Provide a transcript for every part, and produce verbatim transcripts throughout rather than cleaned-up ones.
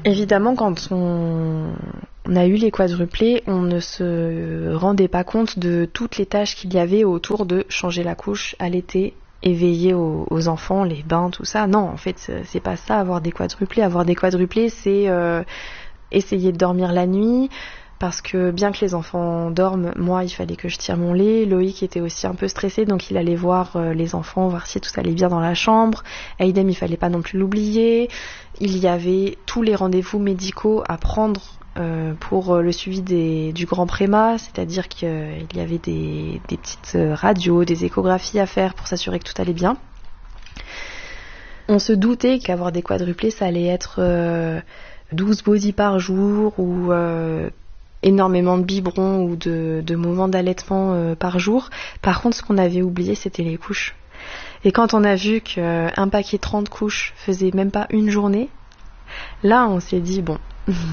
Évidemment, quand on... on a eu les quadruplés, on ne se rendait pas compte de toutes les tâches qu'il y avait autour de changer la couche, allaiter, éveiller aux, aux enfants, les bains, tout ça. Non, en fait, c'est pas ça, avoir des quadruplés. Avoir des quadruplés, c'est euh, essayer de dormir la nuit, parce que bien que les enfants dorment, moi, il fallait que je tire mon lait. Loïc était aussi un peu stressé, donc il allait voir euh, les enfants, voir si tout allait bien dans la chambre. Aïdem, il fallait pas non plus l'oublier. Il y avait tous les rendez-vous médicaux à prendre euh, pour le suivi des, du grand préma, c'est-à-dire qu'il y avait des, des petites radios, des échographies à faire pour s'assurer que tout allait bien. On se doutait qu'avoir des quadruplés, ça allait être euh, douze body par jour ou euh, énormément de biberons ou de, de moments d'allaitement euh, par jour. Par contre, ce qu'on avait oublié, c'était les couches. Et quand on a vu qu'un paquet trente couches faisait même pas une journée, là on s'est dit, bon,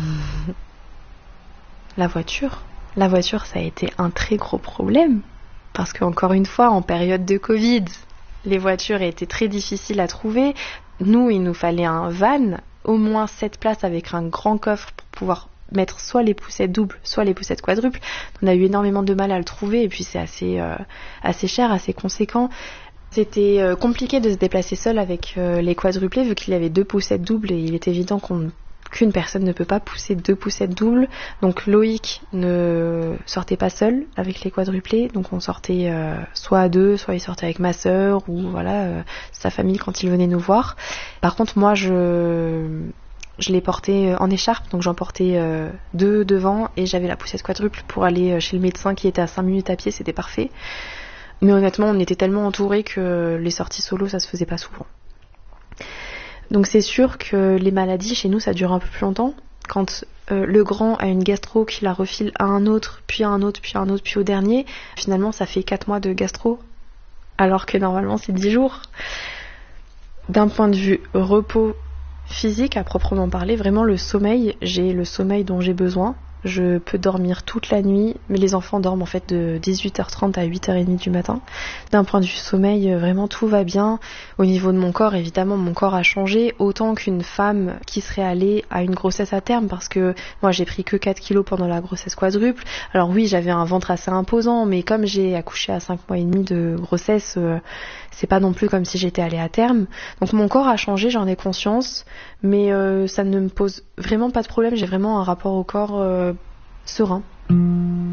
la voiture, la voiture ça a été un très gros problème. Parce qu'encore une fois, en période de Covid, les voitures étaient très difficiles à trouver. Nous, il nous fallait un van, au moins sept places avec un grand coffre pour pouvoir mettre soit les poussettes doubles, soit les poussettes quadruples. On a eu énormément de mal à le trouver et puis c'est assez, euh, assez cher, assez conséquent. C'était euh, compliqué de se déplacer seul avec euh, les quadruplés vu qu'il y avait deux poussettes doubles et il est évident qu'on, qu'une personne ne peut pas pousser deux poussettes doubles. Donc Loïc ne sortait pas seul avec les quadruplés, donc on sortait euh, soit à deux, soit il sortait avec ma sœur ou voilà euh, sa famille quand il venait nous voir. Par contre moi je... Je l'ai porté en écharpe, donc j'en portais euh, deux devant et j'avais la poussette quadruple pour aller chez le médecin qui était à cinq minutes à pied, c'était parfait. Mais honnêtement, on était tellement entourés que les sorties solo, ça se faisait pas souvent. Donc c'est sûr que les maladies, chez nous, ça dure un peu plus longtemps. Quand euh, le grand a une gastro qui la refile à un autre, puis à un autre, puis à un autre, puis au dernier, finalement, ça fait quatre mois de gastro, alors que normalement, c'est dix jours. D'un point de vue repos physique, à proprement parler, vraiment le sommeil, j'ai le sommeil dont j'ai besoin. Je peux dormir toute la nuit, mais les enfants dorment en fait de dix-huit heures trente à huit heures trente du matin. D'un point de vue sommeil, vraiment tout va bien. Au niveau de mon corps, évidemment, mon corps a changé autant qu'une femme qui serait allée à une grossesse à terme, parce que moi j'ai pris que quatre kilos pendant la grossesse quadruple. Alors oui, j'avais un ventre assez imposant, mais comme j'ai accouché à cinq mois et demi de grossesse, euh, c'est pas non plus comme si j'étais allée à terme. Donc mon corps a changé, j'en ai conscience, mais euh, ça ne me pose vraiment pas de problème. J'ai vraiment un rapport au corps euh, serein.